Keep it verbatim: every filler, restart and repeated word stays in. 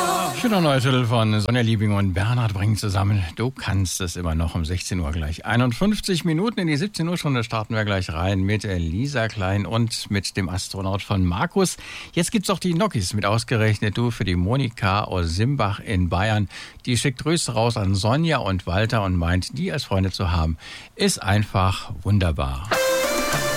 Schöner neuer Titel von Sonja Liebing und Bernhard bringen zusammen. Du kannst es immer noch um sechzehn Uhr gleich. einundfünfzig Minuten in die siebzehn Uhr Stunde starten wir gleich rein mit Lisa Klein und mit dem Astronaut von Markus. Jetzt gibt's auch die Nokis mit ausgerechnet du für die Monika aus Simbach in Bayern. Die schickt Grüße raus an Sonja und Walter und meint, die als Freunde zu haben, ist einfach wunderbar.